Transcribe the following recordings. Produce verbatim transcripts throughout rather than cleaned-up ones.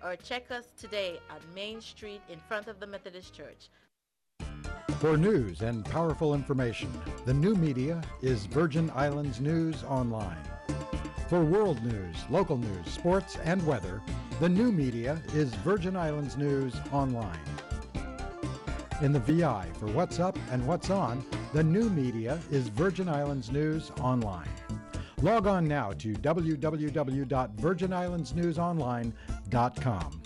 or check us today on Main Street in front of the Methodist Church. For news and powerful information, the new media is Virgin Islands News Online. For world news, local news, sports, and weather, the new media is Virgin Islands News Online. In the V I for what's up and what's on, the new media is Virgin Islands News Online. Log on now to w w w dot virgin islands news online dot com.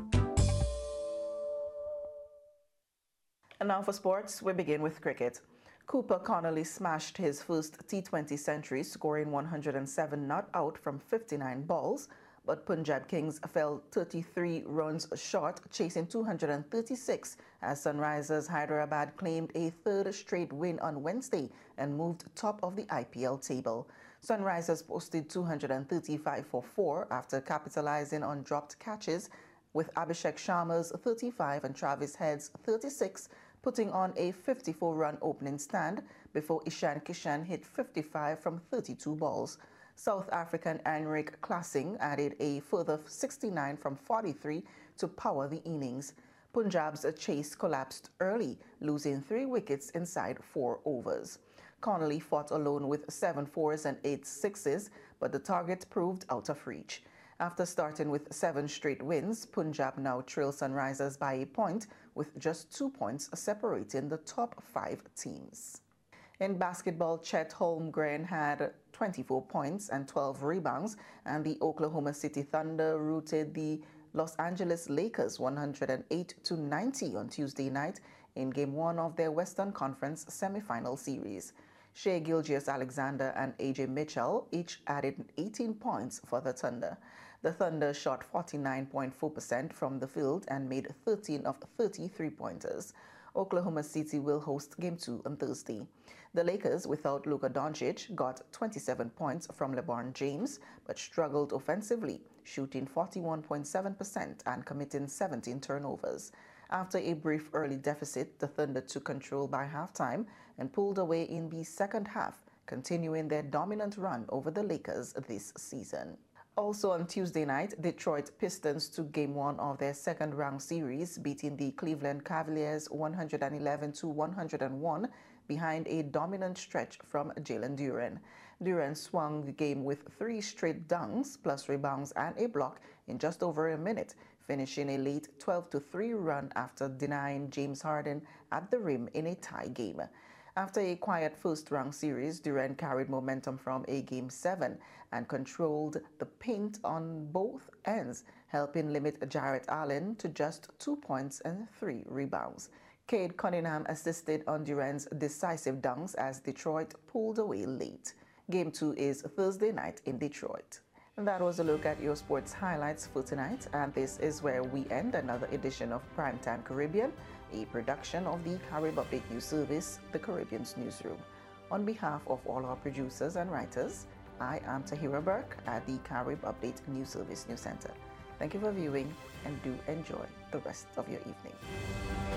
And now for sports, we begin with cricket. Cooper Connolly smashed his first T twenty century, scoring one hundred seven not out from fifty-nine balls, but Punjab Kings fell thirty-three runs short, chasing two hundred thirty-six as Sunrisers Hyderabad claimed a third straight win on Wednesday and moved top of the I P L table. Sunrisers posted two hundred thirty-five for four after capitalizing on dropped catches, with Abhishek Sharma's thirty-five and Travis Head's thirty-six putting on a fifty-four run opening stand before Ishan Kishan hit fifty-five from thirty-two balls. South African Anric Classing added a further sixty-nine from forty-three to power the innings. Punjab's chase collapsed early, losing three wickets inside four overs. Connolly fought alone with seven fours and eight sixes, but the target proved out of reach. After starting with seven straight wins, Punjab now trail Sunrisers by a point, with just two points separating the top five teams. In basketball, Chet Holmgren had twenty-four points and twelve rebounds, and the Oklahoma City Thunder routed the Los Angeles Lakers one hundred eight to ninety on Tuesday night in Game one of their Western Conference semifinal series. Shai Gilgeous-Alexander and A J Mitchell each added eighteen points for the Thunder. The Thunder shot forty-nine point four percent from the field and made thirteen of thirty three-pointers. Oklahoma City will host Game two on Thursday. The Lakers, without Luka Doncic, got twenty-seven points from LeBron James, but struggled offensively, shooting forty-one point seven percent and committing seventeen turnovers. After a brief early deficit, the Thunder took control by halftime and pulled away in the second half, continuing their dominant run over the Lakers this season. Also on Tuesday night, Detroit Pistons took Game one of their second-round series, beating the Cleveland Cavaliers one hundred eleven to one hundred one behind a dominant stretch from Jalen Duren. Duren swung the game with three straight dunks, plus rebounds and a block in just over a minute, finishing a late twelve to three run after denying James Harden at the rim in a tie game. After a quiet first-round series, Duren carried momentum from a Game seven and controlled the paint on both ends, helping limit Jarrett Allen to just two points and three rebounds. Cade Cunningham assisted on Duren's decisive dunks as Detroit pulled away late. Game two is Thursday night in Detroit. And that was a look at your sports highlights for tonight, and this is where we end another edition of Primetime Caribbean, a production of the Carib Update News Service, the Caribbean's newsroom. On behalf of all our producers and writers, I am Tahira Burke at the Carib Update News Service News Center. Thank you for viewing, and do enjoy the rest of your evening.